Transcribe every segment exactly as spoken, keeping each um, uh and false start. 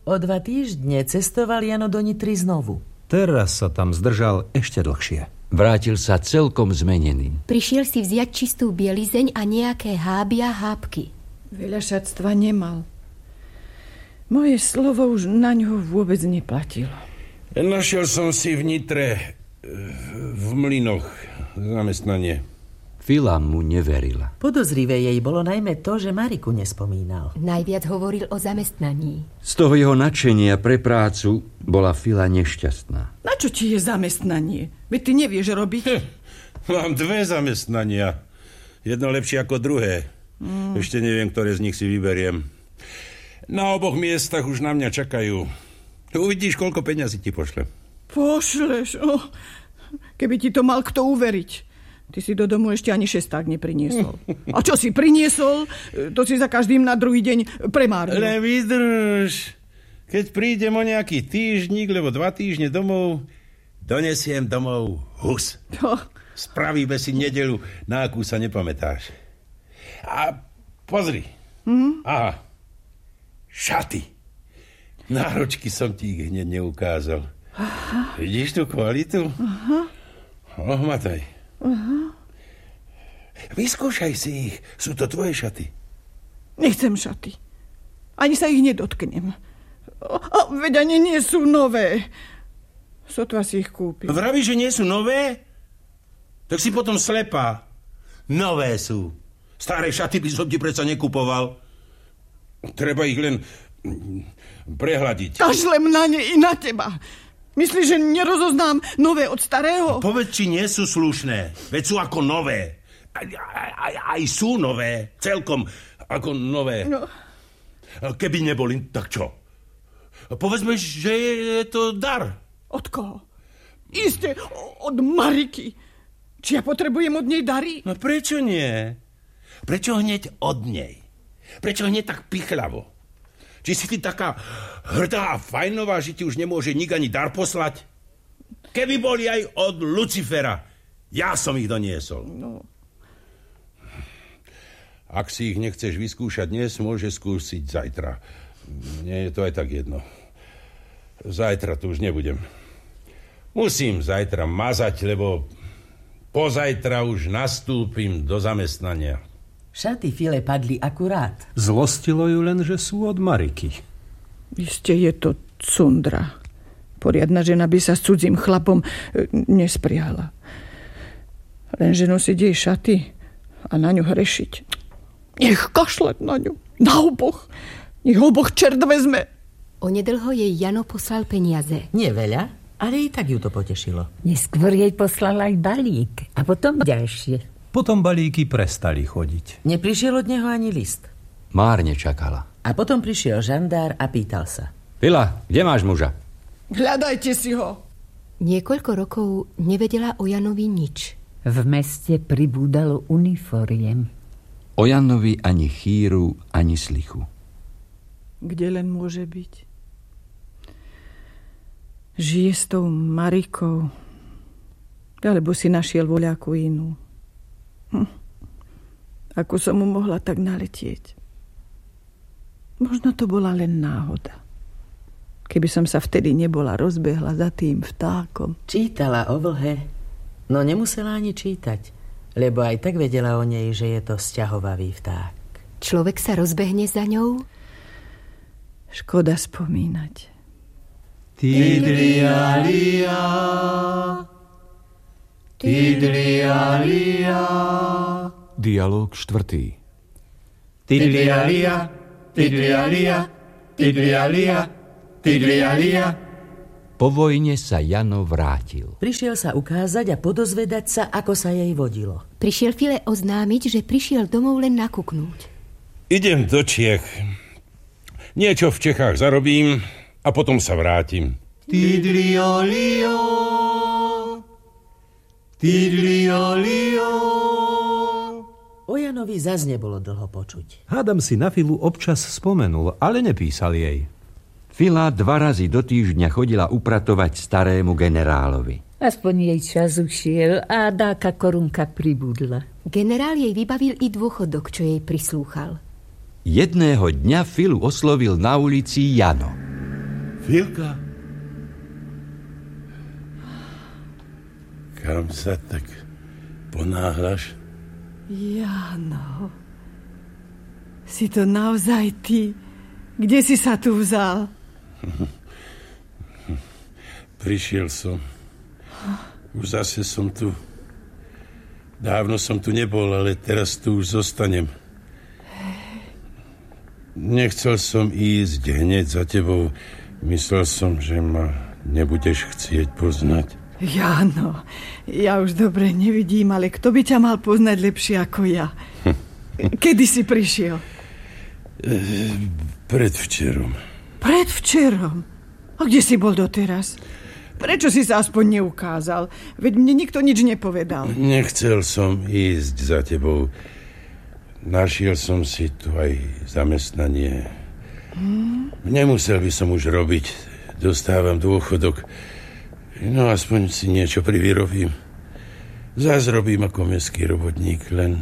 O dva týždne cestoval Jano do Nitry znovu. Teraz sa tam zdržal ešte dlhšie. Vrátil sa celkom zmenený. Prišiel si vziať čistú bielizeň a nejaké háby a hápky. Veľa šatstva nemal. Moje slovo už na ňo vôbec neplatilo. Našiel som si v Nitre v mlynoch zamestnanie. Fila mu neverila. Podozrivé jej bolo najmä to, že Mariku nespomínal. Najviac hovoril o zamestnaní. Z toho jeho nadšenia pre prácu bola Fila nešťastná. Na čo ti je zamestnanie? Veď ty nevieš robiť. Hm, mám dve zamestnania. Jedno lepšie ako druhé. Mm. Ešte neviem, ktoré z nich si vyberiem. Na oboch miestach už na mňa čakajú. Uvidíš, koľko peňazí ti pošlem. Pošleš? Oh, keby ti to mal kto uveriť. Ty si do domu ešte ani šesták nepriniesol. A čo si priniesol, to si za každým na druhý deň premárnil. Len vydrž. Keď prídem o nejaký týždnik, lebo dva týždne domov, donesiem domov hus. Oh. Spravíme si nedeľu, na akú sa nepamätáš. A pozri. Mm-hmm. Aha. Šaty. Náročky som ti ich hneď neukázal. Aha. Vidíš tú kvalitu? Aha. Ohmataj. Aha. Vyskúšaj si ich. Sú to tvoje šaty. Nechcem šaty. Ani sa ich nedotknem. A veď ani nie sú nové. Sotva si ich kúpil. Vravíš, že nie sú nové? Tak si potom slepá. Nové sú. Staré šaty by som ti predsa nekupoval. Treba ich len prehľadiť. Kašlem na ne i na teba. Myslíš, že nerozoznám nové od starého? Povedz, či nie sú slušné. Veď sú ako nové. Aj, aj, aj, aj sú nové. Celkom ako nové. No. Keby neboli, tak čo? Povedzme, že je to dar. Od koho? Isté, od Mariky. Či ja potrebujem od nej dary? No prečo nie? Prečo hneď od nej? Prečo hneď tak pichľavo? Či si ty taká hrdá a fajnová, že ti už nemôže nik ani dar poslať? Keby boli aj od Lucifera, ja som ich doniesol. No. Ak si ich nechceš vyskúšať dnes, môžeš skúsiť zajtra. Nie je to aj tak jedno. Zajtra tu už nebudem. Musím zajtra mazať, lebo pozajtra už nastúpim do zamestnania. Šaty File padli akurát. Zlostilo ju len, že sú od Mariky. Isté je to cundra. Poriadna žena by sa s cudzím chlapom e, nespriala. Lenže nosiť jej šaty a na ňu hrešiť. Nech kašľať na ňu. Na oboch. Nech oboch čert vezme. Onedlho jej Jano poslal peniaze. Nie veľa, ale i tak ju to potešilo. Neskôr jej poslal aj balík a potom ďalšie. Potom balíky prestali chodiť. Neprišiel od neho ani list. Márne čakala. A potom prišiel žandár a pýtal sa. Fila, kde máš muža? Hľadajte si ho. Niekoľko rokov nevedela o Janovi nič. V meste pribúdalo uniforiem. O Janovi ani chýru, ani slichu. Kde len môže byť? Žije s tou Marikou. Alebo si našiel voľakú inú. Hm. Ako som mu mohla tak naletieť? Možno to bola len náhoda. Keby som sa vtedy nebola rozbehla za tým vtákom. Čítala o vlhe, no nemusela ani čítať, lebo aj tak vedela o nej, že je to sťahovavý vták. Človek sa rozbehne za ňou? Škoda spomínať. Tidlialia, Tidlialia. Dialóg štvrtý. Tidlialia, Tidlialia, Tidlialia, Tidlialia. Po vojne sa Jano vrátil. Prišiel sa ukázať a podozvedať sa, ako sa jej vodilo. Prišiel File oznámiť, že prišiel domov len nakuknúť. Idem do Čiech. Niečo v Čechách zarobím a potom sa vrátim. Tidliolio, Tidliolio. O Janovi zas nebolo dlho počuť. Hádam si na Filu občas spomenul, ale nepísal jej. Fila dva razy do týždňa chodila upratovať starému generálovi. Aspoň jej čas ušiel a dáka korunka pribudla. Generál jej vybavil i dôchodok, čo jej prislúchal. Jedného dňa Filu oslovil na ulici Jano. Vilka? Kam sa tak ponáhľaš? Jano, si to naozaj ty? Kde si sa tu vzal? Prišiel som. Už zase som tu. Dávno som tu nebol, ale teraz tu už zostanem. Nechcel som ísť hneď za tebou. Myslel som, že ma nebudeš chcieť poznať. Jano, ja už dobre nevidím, ale kto by ťa mal poznať lepšie ako ja? Kedy si prišiel? Predvčerom. Predvčerom? A kde si bol doteraz? Prečo si sa aspoň neukázal? Veď mne nikto nič nepovedal. Nechcel som ísť za tebou. Našiel som si tu aj zamestnanie. Hmm? Nemusel by som už robiť. Dostávam dôchodok. No aspoň si niečo privyrobím. Zás robím ako mestský robotník, len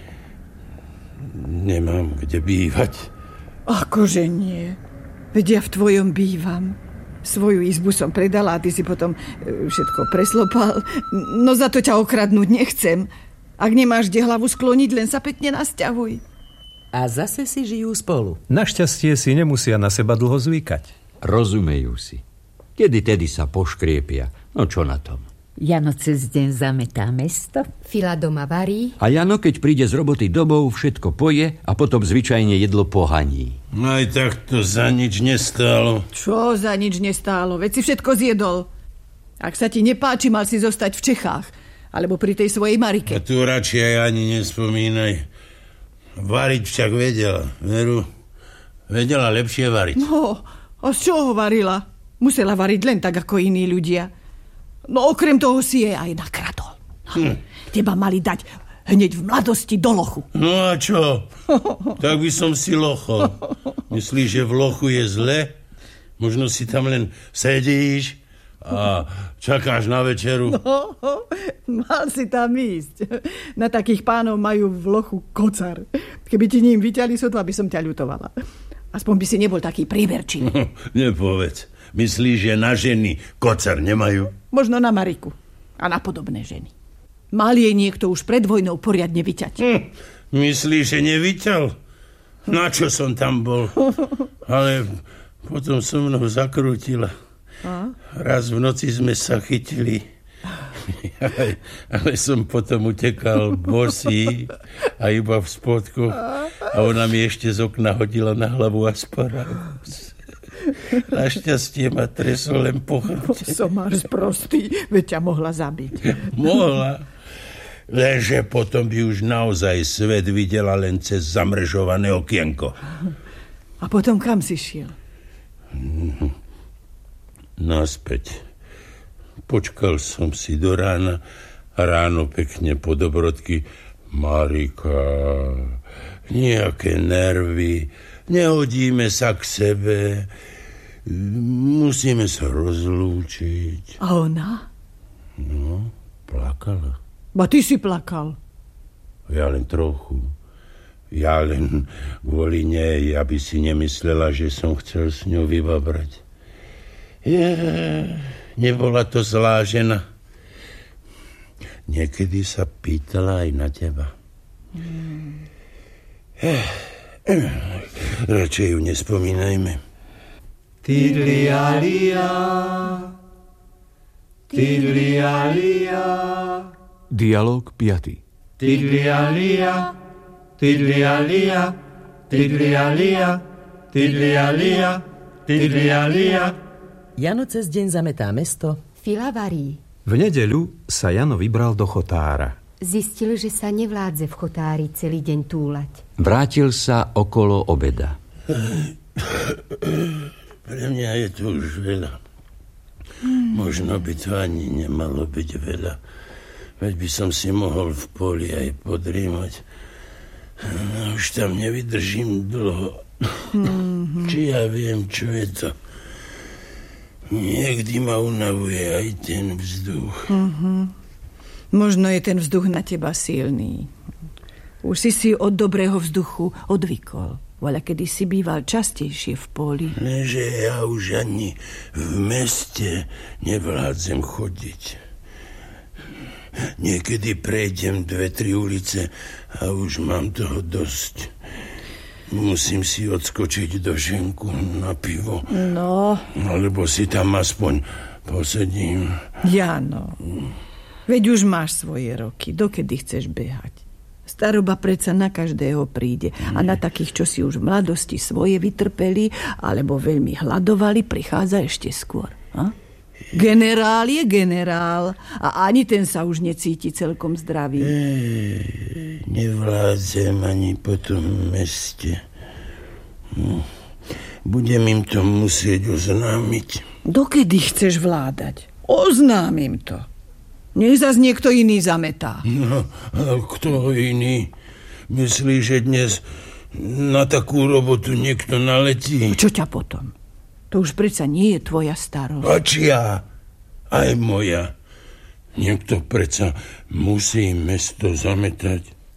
nemám kde bývať. Akože nie? Veď ja v tvojom bývam. Svoju izbu som predala a ty si potom všetko preslopal. No za to ťa okradnúť nechcem. Ak nemáš kde hlavu skloniť, len sa pekne nasťahuj. A zase si žijú spolu. Našťastie si nemusia na seba dlho zvykať. Rozumejú si. Kedy tedy sa poškriepia. No čo na tom? Jano cez deň zametá mesto. Fila doma varí. A Jano, keď príde z roboty domov, všetko poje a potom zvyčajne jedlo pohaní. No aj tak to za nič nestálo. Čo za nič nestálo? Veď si všetko zjedol. Ak sa ti nepáči, mal si zostať v Čechách. Alebo pri tej svojej Marike. A tu radšej ani nespomínaj. Variť však vedela, veru. Vedela lepšie variť. No, a z čoho varila? Musela variť len tak, ako iní ľudia. No okrem toho si je aj nakradol. No, hm. Teba mali dať hneď v mladosti do lochu. No a čo? Tak by som si lochol. Myslíš, že v lochu je zle? Možno si tam len sedíš a čakáš na večeru. No, mal si tam ísť. Na takých pánov majú v lochu kocar. Keby ti ním vyťali sotva, by som ťa ľutovala. Aspoň by si nebol taký príverčivý. Nepovedz. Myslíš, že na ženy kocar nemajú? Možno na Mariku a na podobné ženy. Mal jej niekto už pred vojnou poriadne vyťať. Hm, myslíš, že nevyťal? Na čo som tam bol? Ale potom so mnou zakrútila. A? Raz v noci sme sa chytili. Ale, ale som potom utekal bosý a iba v spodku. A ona mi ešte z okna hodila na hlavu asparagus. Našťastie ma tresol len po chrbte. Som máš prostý, veď ťa mohla zabiť. Mohla. Lenže potom by už naozaj svet videla len cez zamrežované okienko. A potom kam si šiel? Naspäť. Počkal som si do rána a ráno pekne po dobrodky. Marika, nejaké nervy, nehodíme sa k sebe, musíme sa rozlúčiť. A ona? No, plakala. Ba ty si plakal. Ja len trochu. Ja len kvôli nej, aby si nemyslela, že som chcel s ňou vybabrať. Je, nebola to zlá žena. Niekedy sa pýtala aj na teba. Hmm. Eh, eh, radšej ju nespomínajme. Tidlialia, tidlialia. Dialóg piaty. Tidlialia, tidlialia, tidlialia, tidlialia, tidlialia. Jano cez deň zametá mesto. Fila varí. V nedeľu sa Jano vybral do chotára. Zistil, že sa nevládze v chotári celý deň túlať. Vrátil sa okolo obeda. Pre mňa je to už veľa. Možno by to ani nemalo byť veľa. Veď by som si mohol v poli aj podrímať. No, už tam nevydržím dlho. Mm-hmm. Či ja viem, čo je to. Niekdy ma unavuje aj ten vzduch. Mm-hmm. Možno je ten vzduch na teba silný. Už si si od dobrého vzduchu odvykol. ale kedy si býval častejšie v poli. Že ja už ani v meste nevládzem chodiť. Niekedy prejdem dve, tri ulice a už mám toho dosť. Musím si odskočiť do ženku na pivo. No. Alebo si tam aspoň posedím. Jano, veď už máš svoje roky. Dokedy chceš behať? Staroba predsa na každého príde. A na takých, čo si už v mladosti svoje vytrpeli alebo veľmi hladovali, prichádza ešte skôr. A? Generál je generál a ani ten sa už necíti celkom zdravý. E, nevládzem ani po tom meste. Budem im to musieť oznámiť. Dokedy chceš vládať? Oznámim to. Nech zas niekto iný zametá. No, a kto iný? Myslíš, že dnes na takú robotu niekto naletí? Čo ťa potom? To už predsa nie je tvoja starosť. A čia? Aj moja. Niekto predsa musí mesto zametať.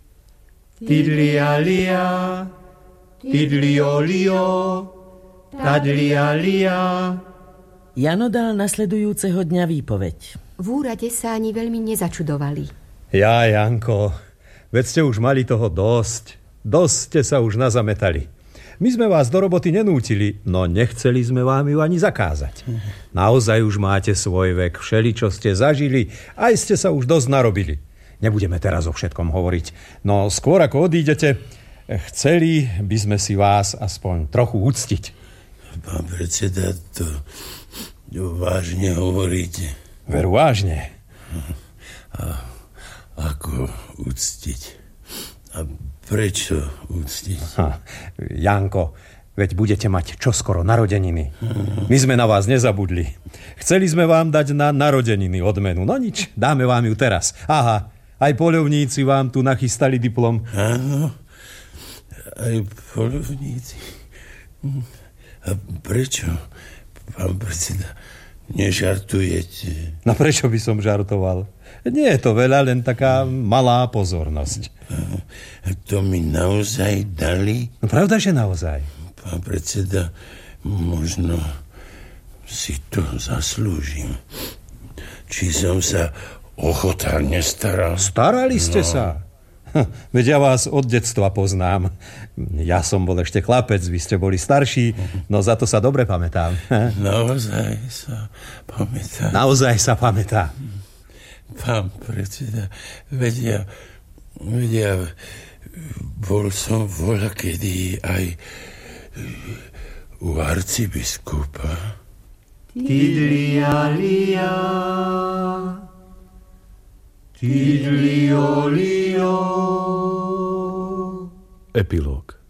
Tidlia, tidliolio, tadlialia. Jano dal nasledujúceho dňa výpoveď. V úrade sa ani veľmi nezačudovali. Ja, Janko, veď ste už mali toho dosť. Dosť ste sa už nazametali. My sme vás do roboty nenútili, no nechceli sme vám ju ani zakázať. Naozaj už máte svoj vek, všeličo ste zažili, aj ste sa už dosť narobili. Nebudeme teraz o všetkom hovoriť, no skôr ako odídete, chceli by sme si vás aspoň trochu uctiť. Pán predseda, to, to vážne hovoríte. Veru vážne. A ako uctiť? A prečo uctiť? Ha, Janko, veď budete mať čoskoro narodeniny. My sme na vás nezabudli. Chceli sme vám dať na narodeniny odmenu. No nič, dáme vám ju teraz. Aha, aj poľovníci vám tu nachystali diplom. Áno, aj poľovníci. A prečo, pán predseda, nežartujete? No prečo by som žartoval? Nie je to veľa, len taká malá pozornosť. A to mi naozaj dali? No pravda, že naozaj. Pán predseda, možno si to zaslúžim. Či som sa ochotárne staral? Starali ste no. sa? Veď ja vás od detstva poznám. Ja som bol ešte chlapec, vy ste boli starší, no za to sa dobre pamätám. Naozaj sa pamätám. Naozaj sa pamätám. Pán predseda, vedia, vedia, bol som voľakedy aj u arcibiskupa. Tidlialia, tidliolio. Epilóg.